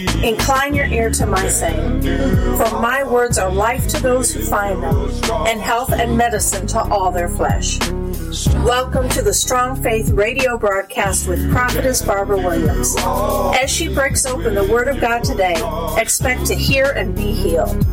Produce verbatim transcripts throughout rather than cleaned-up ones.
Incline your ear to my saying, for my words are life to those who find them, and health and medicine to all their flesh. Welcome to the Strong Faith radio broadcast with Prophetess Barbara Williams. As she breaks open the Word of God today, expect to hear and be healed.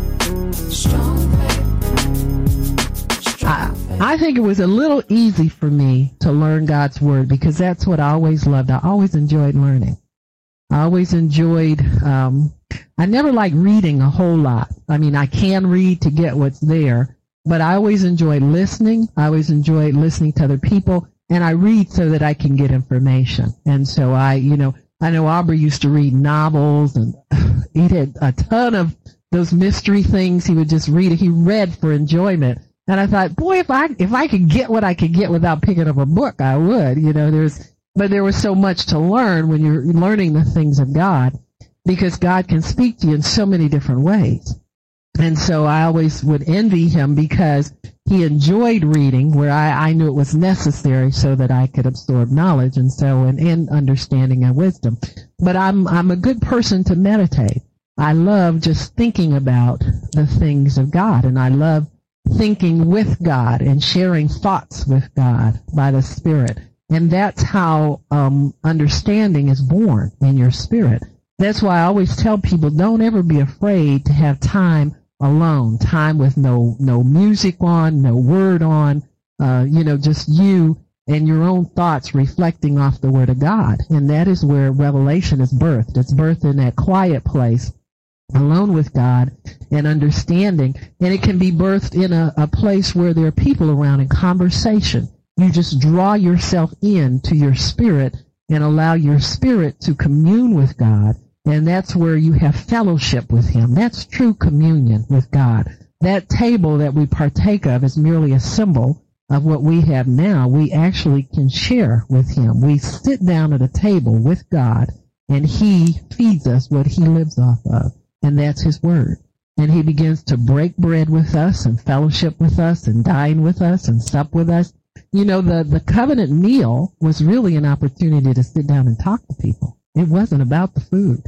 I, I think it was a little easy for me to learn God's Word because that's what I always loved. I always enjoyed learning. I always enjoyed, um, I never liked reading a whole lot. I mean, I can read to get what's there, but I always enjoyed listening. I always enjoyed listening to other people, and I read so that I can get information. And so I, you know, I know Aubrey used to read novels, and he had a ton of those mystery things. He would just read. He read for enjoyment. And I thought, boy, if I, if I could get what I could get without picking up a book, I would. You know, there's, but there was so much to learn when you're learning the things of God, because God can speak to you in so many different ways. And so I always would envy him because he enjoyed reading, where I, I knew it was necessary so that I could absorb knowledge and so and, and understanding and wisdom. But I'm I'm a good person to meditate. I love just thinking about the things of God, and I love thinking with God and sharing thoughts with God by the Spirit. And that's how um, understanding is born in your spirit. That's why I always tell people, don't ever be afraid to have time alone, time with no no music on, no word on, uh, you know, just you and your own thoughts reflecting off the Word of God. And that is where revelation is birthed. It's birthed in that quiet place, alone with God and understanding. And it can be birthed in a, a place where there are people around in conversation. You just draw yourself in to your spirit and allow your spirit to commune with God. And that's where you have fellowship with him. That's true communion with God. That table that we partake of is merely a symbol of what we have now. We actually can share with him. We sit down at a table with God, and he feeds us what he lives off of. And that's his word. And he begins to break bread with us and fellowship with us and dine with us and sup with us. You know, the, the covenant meal was really an opportunity to sit down and talk to people. It wasn't about the food.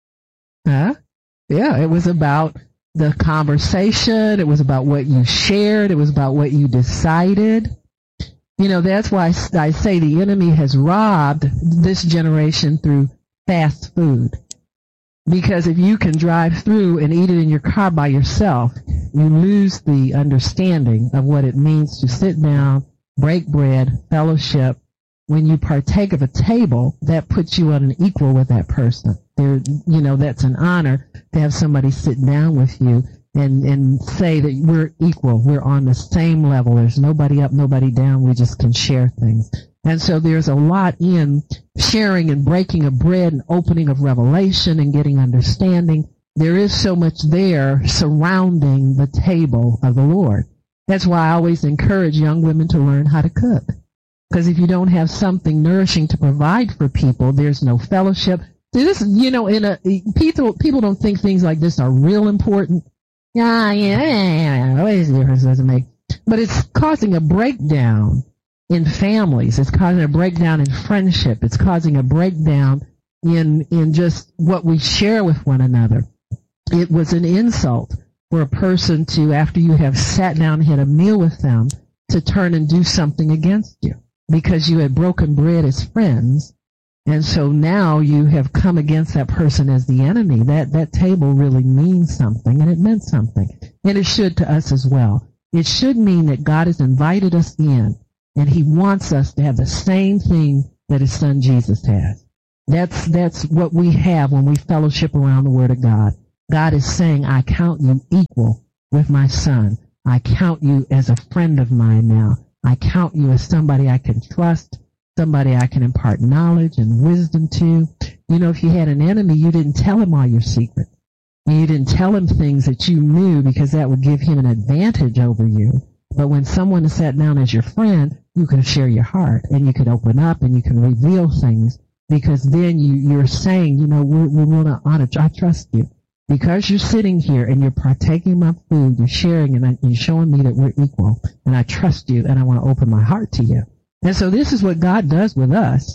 Huh? Yeah, it was about the conversation. It was about what you shared. It was about what you decided. You know, that's why I say the enemy has robbed this generation through fast food. Because if you can drive through and eat it in your car by yourself, you lose the understanding of what it means to sit down, break bread, fellowship. When you partake of a table, that puts you on an equal with that person. There, you know, that's an honor to have somebody sit down with you and, and say that we're equal. We're on the same level. There's nobody up, nobody down. We just can share things. And so there's a lot in sharing and breaking of bread and opening of revelation and getting understanding. There is so much there surrounding the table of the Lord. That's why I always encourage young women to learn how to cook. Because if you don't have something nourishing to provide for people, there's no fellowship. See, this, you know, in a people people don't think things like this are real important. Yeah, yeah, yeah. What is the difference does it make? But it's causing a breakdown in families. It's causing a breakdown in friendship. It's causing a breakdown in in just what we share with one another. It was an insult for a person to, after you have sat down and had a meal with them, to turn and do something against you because you had broken bread as friends. And so now you have come against that person as the enemy. That, that table really means something, and it meant something. And it should to us as well. It should mean that God has invited us in, and he wants us to have the same thing that his son Jesus has. That's, that's what we have when we fellowship around the Word of God. God is saying, I count you equal with my son. I count you as a friend of mine now. I count you as somebody I can trust, somebody I can impart knowledge and wisdom to. You know, if you had an enemy, you didn't tell him all your secrets. And you didn't tell him things that you knew because that would give him an advantage over you. But when someone is sat down as your friend, you can share your heart and you can open up and you can reveal things because then you, you're saying, you know, we're, we want to honor, I trust you. Because you're sitting here and you're partaking my food, you're sharing and you're showing me that we're equal, and I trust you and I want to open my heart to you. And so this is what God does with us.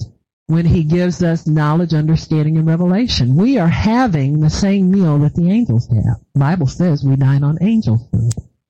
when he gives us knowledge, understanding, and revelation. We are having the same meal that the angels have. The Bible says we dine on angel food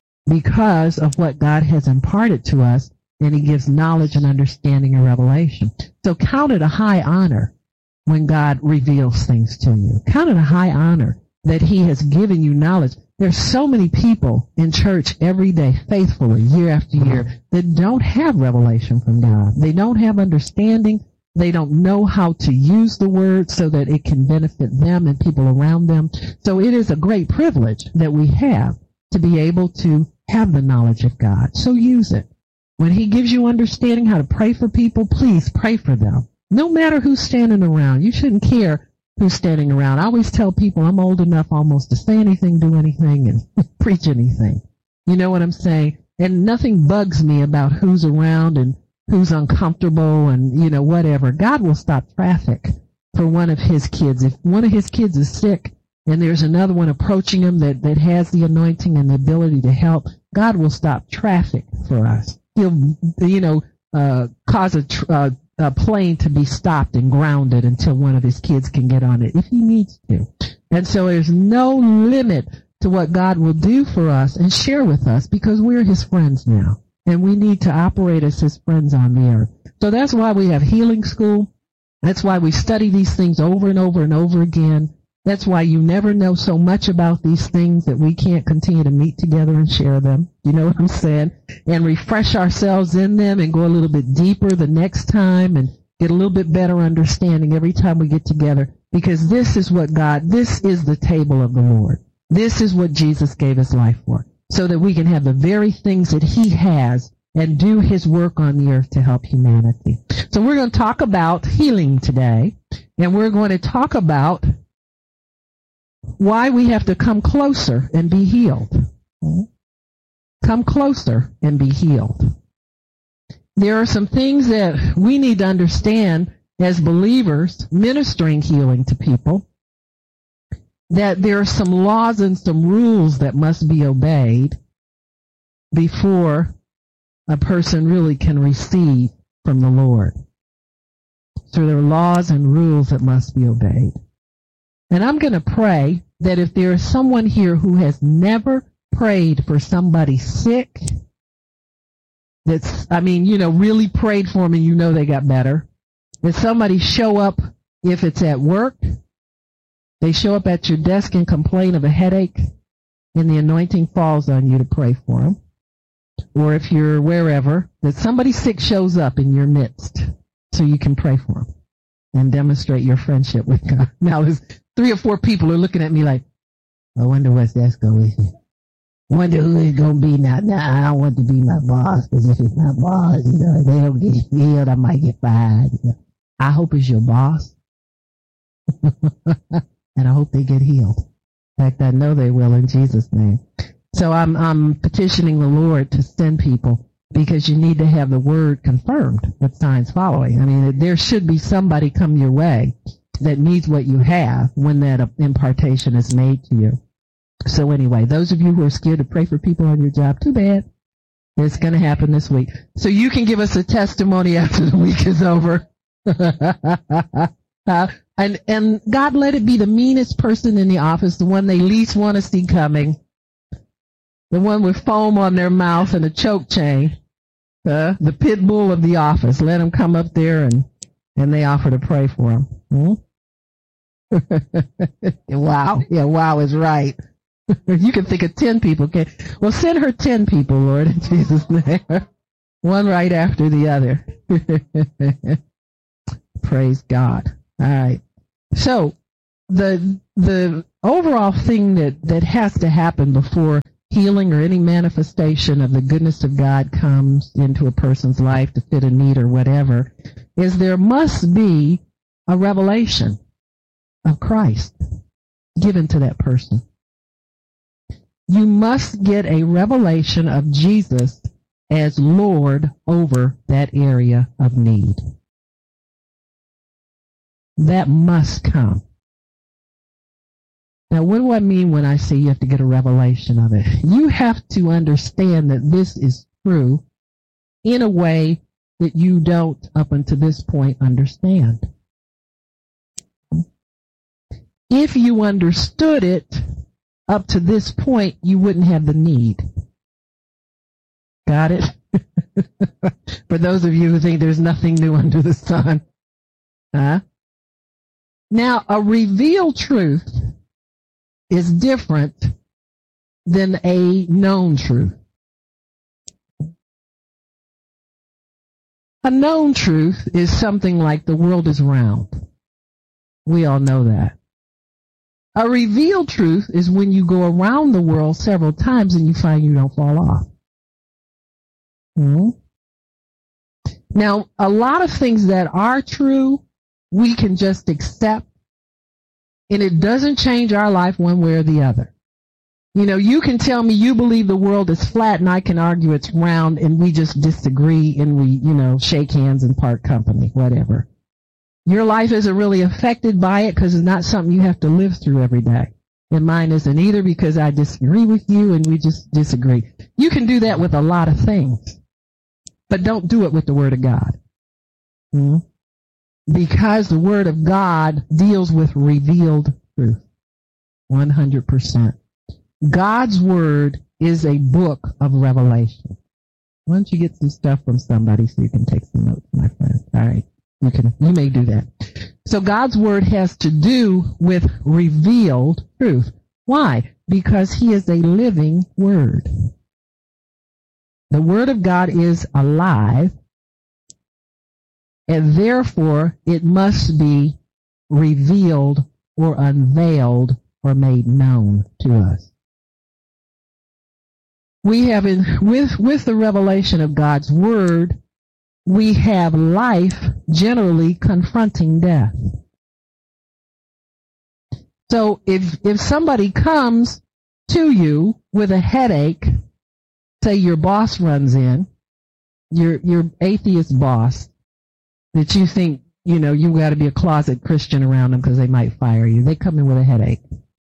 because of what God has imparted to us, and he gives knowledge and understanding and revelation. So count it a high honor when God reveals things to you. Count it a high honor that he has given you knowledge. There's so many people in church every day, faithfully, year after year, that don't have revelation from God. They don't have understanding. They don't know how to use the word so that it can benefit them and people around them. So it is a great privilege that we have to be able to have the knowledge of God. So use it. When he gives you understanding how to pray for people, please pray for them. No matter who's standing around. You shouldn't care who's standing around. I always tell people I'm old enough almost to say anything, do anything, and preach anything. You know what I'm saying? And nothing bugs me about who's around and who's uncomfortable and, you know, whatever. God will stop traffic for one of his kids. If one of his kids is sick and there's another one approaching him that, that has the anointing and the ability to help, God will stop traffic for us. He'll, you know, uh, cause a, tr- uh, a plane to be stopped and grounded until one of his kids can get on it if he needs to. And so there's no limit to what God will do for us and share with us because we're his friends now. And we need to operate as his friends on the earth. So that's why we have healing school. That's why we study these things over and over and over again. That's why you never know so much about these things that we can't continue to meet together and share them. You know what I'm saying? And refresh ourselves in them and go a little bit deeper the next time and get a little bit better understanding every time we get together. Because this is what God, this is the table of the Lord. This is what Jesus gave his life for. So that we can have the very things that he has and do his work on the earth to help humanity. So we're going to talk about healing today, and we're going to talk about why we have to come closer and be healed. Come closer and be healed. There are some things that we need to understand as believers ministering healing to people, that there are some laws and some rules that must be obeyed before a person really can receive from the Lord. So there are laws and rules that must be obeyed. And I'm going to pray that if there is someone here who has never prayed for somebody sick, that's, I mean, you know, really prayed for them and you know they got better, that somebody show up, if it's at work, they show up at your desk and complain of a headache, and the anointing falls on you to pray for them. Or if you're wherever, that somebody sick shows up in your midst so you can pray for them and demonstrate your friendship with God. Now, there's three or four people are looking at me like, I wonder what's that's going to be. I wonder who it's going to be now. Nah, I don't want to be my boss, because if it's my boss, you know, if they don't get healed, I might get fired. You know. I hope it's your boss. And I hope they get healed. In fact, I know they will in Jesus' name. So I'm, I'm petitioning the Lord to send people, because you need to have the word confirmed with signs following. I mean, there should be somebody come your way that needs what you have when that impartation is made to you. So anyway, those of you who are scared to pray for people on your job, too bad. It's going to happen this week. So you can give us a testimony after the week is over. uh, and, and God, let it be the meanest person in the office, the one they least want to see coming, the one with foam on their mouth and a choke chain, uh, the pit bull of the office. Let them come up there and, and they offer to pray for them. Hmm? Wow. Yeah, wow is right. You can think of ten people. Okay. Well, send her ten people, Lord, in Jesus' name. One right after the other. Praise God. All right. So the the overall thing that, that has to happen before healing or any manifestation of the goodness of God comes into a person's life to fit a need or whatever is there must be a revelation of Christ given to that person. You must get a revelation of Jesus as Lord over that area of need. That must come. Now, what do I mean when I say you have to get a revelation of it? You have to understand that this is true in a way that you don't, up until this point, understand. If you understood it up to this point, you wouldn't have the need. Got it? For those of you who think there's nothing new under the sun. Huh? Now, a revealed truth is different than a known truth. A known truth is something like the world is round. We all know that. A revealed truth is when you go around the world several times and you find you don't fall off. Hmm? Now, a lot of things that are true, we can just accept, and it doesn't change our life one way or the other. You know, you can tell me you believe the world is flat and I can argue it's round and we just disagree and we, you know, shake hands and part company, whatever. Your life isn't really affected by it because it's not something you have to live through every day. And mine isn't either because I disagree with you and we just disagree. You can do that with a lot of things, but don't do it with the Word of God. Hmm? Because the Word of God deals with revealed truth. one hundred percent. God's Word is a book of revelation. Why don't you get some stuff from somebody so you can take some notes, my friend? All right. You can, you may do that. So God's Word has to do with revealed truth. Why? Because He is a living Word. The Word of God is alive, and therefore it must be revealed or unveiled or made known to us. We have, in, with, with the revelation of God's Word, we have life generally confronting death. So if, if somebody comes to you with a headache, say your boss runs in, your, your atheist boss, that you think, you know, you got to be a closet Christian around them because they might fire you. They come in with a headache.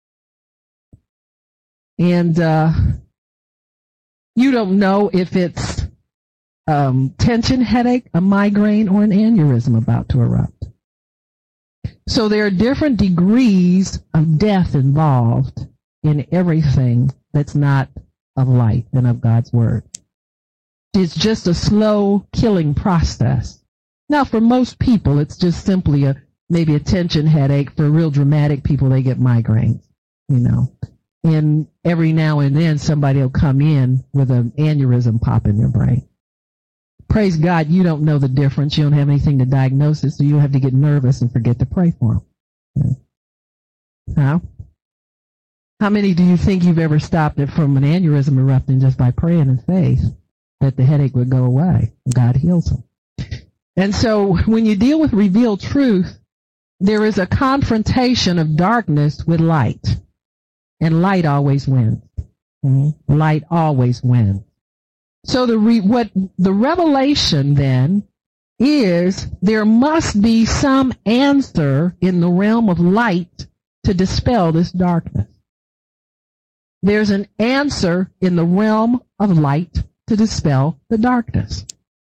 And, uh, you don't know if it's um, tension headache, a migraine, or an aneurysm about to erupt. So there are different degrees of death involved in everything that's not of light and of God's Word. It's just a slow killing process. Now, for most people, it's just simply a maybe a tension headache. For real dramatic people, they get migraines, you know. And every now and then somebody will come in with an aneurysm pop in their brain. Praise God, you don't know the difference. You don't have anything to diagnose it, so you don't have to get nervous and forget to pray for them. How? How many do you think you've ever stopped it from an aneurysm erupting just by praying in faith that the headache would go away? God heals them. And so when you deal with revealed truth, there is a confrontation of darkness with light. And light always wins. Mm-hmm. Light always wins. So the re- what the revelation then is there must be some answer in the realm of light to dispel this darkness. There's an answer in the realm of light to dispel the darkness.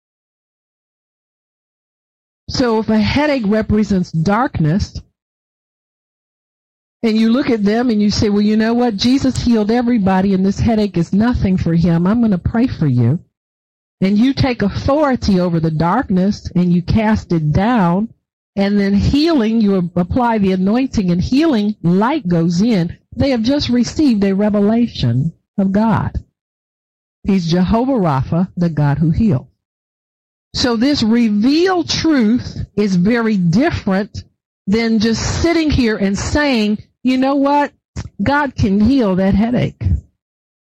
So if a headache represents darkness, and you look at them and you say, well, you know what? Jesus healed everybody and this headache is nothing for him. I'm going to pray for you. And you take authority over the darkness and you cast it down. And then healing, you apply the anointing and healing, light goes in. They have just received a revelation of God. He's Jehovah Rapha, the God who heals. So this revealed truth is very different than just sitting here and saying, you know what? God can heal that headache.